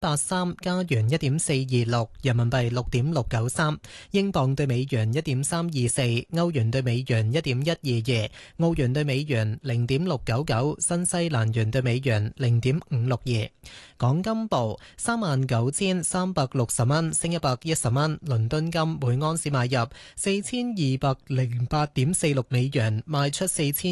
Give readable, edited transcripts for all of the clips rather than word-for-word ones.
1.83，加元1.426，人民幣6.693，英鎊對美元1.324，歐元對美元1.122，澳元對美元0.699，新西蘭元對美元0.562。港金報39,360蚊，升110蚊。倫敦金每盎司買入4208.46美元，賣出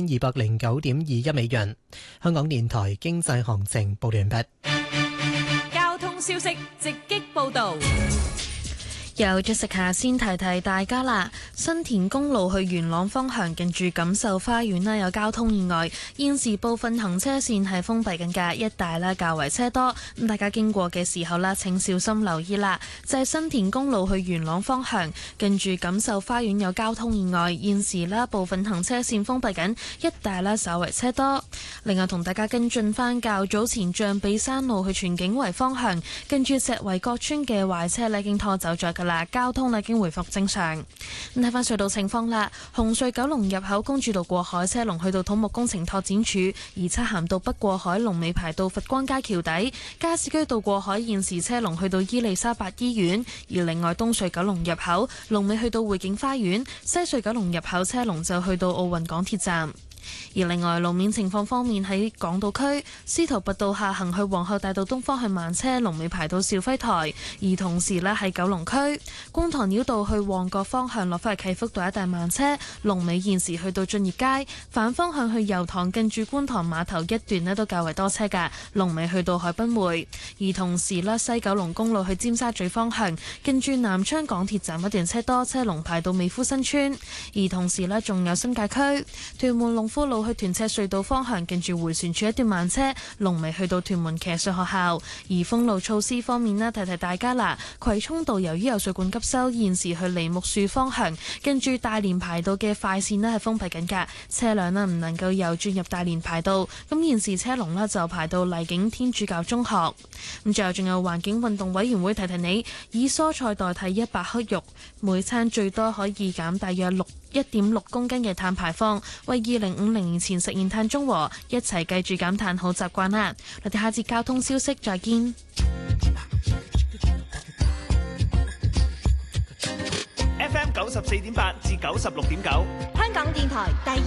4209.21美元。香港電台經濟行情報完畢。 交通消息直擊報道。 由Jessica先提提大家啦，新田公路去元朗方向近住錦繡花園啦，有交通意外，現時部分行車線係封閉緊㗎，一帶啦較為車多，咁大家經過嘅時候啦，請小心留意啦。就係新田公路去元朗方向近住錦繡花園有交通意外，現時啦部分行車線封閉緊，一帶啦稍為車多。另外同大家跟進返較早前象鼻山路去荃景圍方向近住石圍角村嘅壞車咧已經拖走咗㗎啦，交通咧已經回復正常。咁睇翻隧道情況啦，紅隧九龍入口公主道過海車龍去到土木工程拓展處，而漆咸道北過海龍尾排到佛光街橋底，加士居道過海現時車龍去到伊利沙伯醫院，而另外東隧九龍入口龍尾去到匯景花園，西隧九龍入口車龍就去到奧運港鐵站。而另外路面情況方面，喺港島區司徒拔道下行去皇后大道東方向慢車，龍尾排到肇輝台；而同時呢，喺九龍區觀塘繞道去旺角方向落返去啟福道一帶慢車，龍尾現時去到駿業街；反方向去油塘近住觀塘碼頭一段呢都較為多車㗎，龍尾去到海濱匯。而同時呢，西九龍公路去尖沙咀方向近住南昌港鐵站一段車多，車龍排到美孚新村。而同時呢，仲有新界區屯門龍富路去屯赤隧道方向近住迴旋處一段慢車，龍尾去到屯門騎術學校。而封路措施方面呢，提提大家啦，葵涌道由於有水管急修，現時去梨木樹方向近住大連排道嘅快線呢係封閉緊㗎，車輛呢唔能夠由轉入大連排道。咁現時車龍呢就排到荔景天主教中學。咁最後仲有環境運動委員會提提你，以蔬菜代替100克肉，每餐最多可以減大約1.6公斤嘅碳排放，為2050年前實現碳中和，一齊繼續減碳好習慣啦！我哋下節交通消息再見。 FM 94.8至96.9， 香港電台第